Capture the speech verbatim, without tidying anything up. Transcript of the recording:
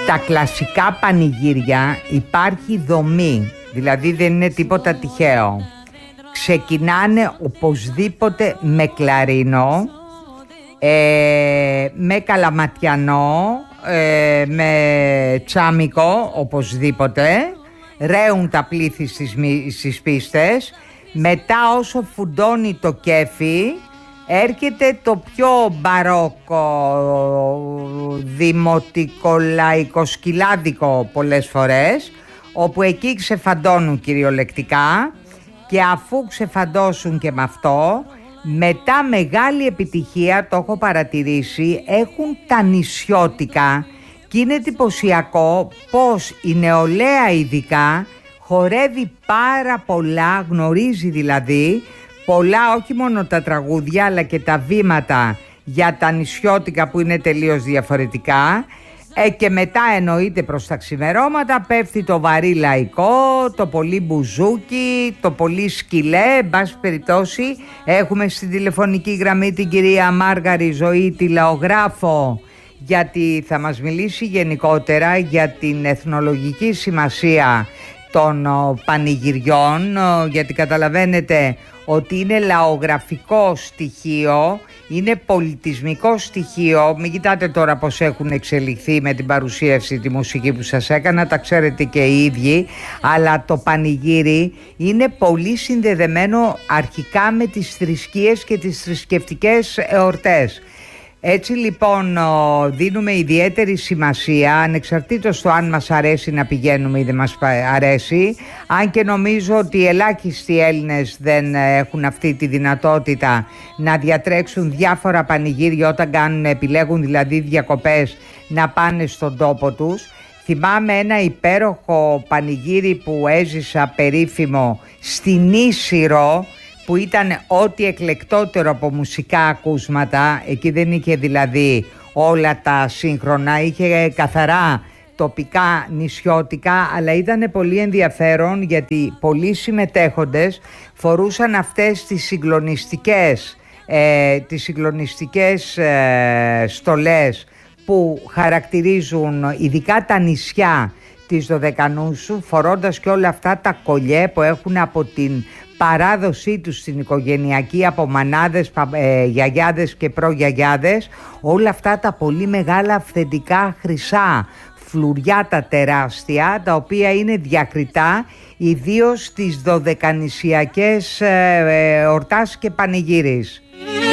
Στα κλασικά πανηγύρια υπάρχει δομή, δηλαδή δεν είναι τίποτα τυχαίο. Ξεκινάνε οπωσδήποτε με κλαρίνο, ε, με καλαματιανό, ε, με τσάμικο οπωσδήποτε, ρέουν τα πλήθη στις, στις πίστες. Μετά όσο φουντώνει το κέφι έρχεται το πιο μπαρόκο, δημοτικό, λαϊκό, σκυλάδικο πολλές φορές, όπου εκεί ξεφαντώνουν κυριολεκτικά, και αφού ξεφαντώσουν και με αυτό, μετά μεγάλη επιτυχία, το έχω παρατηρήσει, έχουν τα νησιώτικα, και είναι εντυπωσιακό πως η νεολαία ειδικά χορεύει πάρα πολλά, γνωρίζει δηλαδή πολλά, όχι μόνο τα τραγούδια αλλά και τα βήματα για τα νησιώτικα που είναι τελείως διαφορετικά. Ε, και μετά εννοείται προς τα ξημερώματα πέφτει το βαρύ λαϊκό, το πολύ μπουζούκι, το πολύ σκυλέ. Εν πάση περιπτώσει έχουμε στην τηλεφωνική γραμμή την κυρία Μάργαρη Ζωή, τη λαογράφο, γιατί θα μας μιλήσει γενικότερα για την εθνολογική σημασία των πανηγυριών, γιατί καταλαβαίνετε ότι είναι λαογραφικό στοιχείο, είναι πολιτισμικό στοιχείο. Μην κοιτάτε τώρα πως έχουν εξελιχθεί με την παρουσίαση, τη μουσική που σας έκανα, τα ξέρετε και οι ίδιοι, αλλά το πανηγύρι είναι πολύ συνδεδεμένο αρχικά με τις θρησκείες και τις θρησκευτικές εορτές. Έτσι λοιπόν δίνουμε ιδιαίτερη σημασία, ανεξαρτήτως το αν μας αρέσει να πηγαίνουμε ή δεν μας αρέσει, αν και νομίζω ότι οι ελάχιστοι Έλληνες δεν έχουν αυτή τη δυνατότητα να διατρέξουν διάφορα πανηγύρια όταν κάνουν, επιλέγουν δηλαδή διακοπές, να πάνε στον τόπο τους. Θυμάμαι ένα υπέροχο πανηγύρι που έζησα, περίφημο, στην Ίσυρο, που ήταν ό,τι εκλεκτότερο από μουσικά ακούσματα. Εκεί δεν είχε δηλαδή όλα τα σύγχρονα, είχε καθαρά τοπικά νησιώτικα, αλλά ήταν πολύ ενδιαφέρον γιατί πολλοί συμμετέχοντες φορούσαν αυτές τις συγκλονιστικές, ε, τις συγκλονιστικές ε, στολές που χαρακτηρίζουν ειδικά τα νησιά της Δωδεκανούσου, φορώντας και όλα αυτά τα κολλιέ που έχουν από την παράδοσή τους στην οικογενειακή, από μανάδες, ε, γιαγιάδες και προγιαγιάδες, όλα αυτά τα πολύ μεγάλα αυθεντικά χρυσά φλουριά, τα τεράστια, τα οποία είναι διακριτά ιδίως στις δωδεκανησιακές ε, ε, ορτάσεις και πανηγύρις.